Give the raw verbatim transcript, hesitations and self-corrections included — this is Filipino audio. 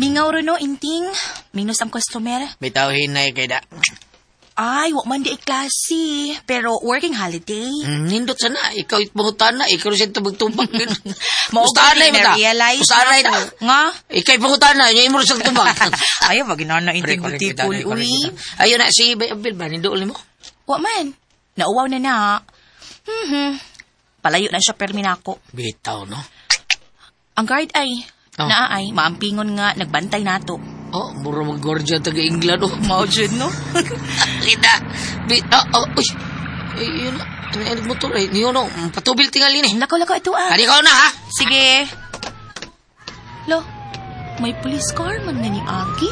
Mingaw ro no, inting. Minus ang customer. Bitaw hinay kay da. Ay, wak man di klase. Pero working holiday. Hmm, nindot sana. Ikaw ipangutan na. Ikaw rin tubag-tubag. Mausta na na realize Ustanay na. Nga? Ikaw ipangutan na. Yung imuro sa tubag. Ayaw, wag na inting butipul. Uy. Ayun na, si Bayabil ba? Nindool mo? Wak man. Nauwaw na na. Hmm, palayo na siya perminako. Bitaw, no? Ang guard ay, oh. Naay, maampingon nga, nagbantay nato. Oh, mura mag-guardia taga-England, oh. Maudyan, no? Kita. Bi, oh, oh, uy. Eh, yun na. Ano yung motor, eh. Yun, no. Patubil tingali ni. Lakaw-lakaw ito, ah. Hari ka na, ha? Sige. Lo, may police car man nga ni Aki.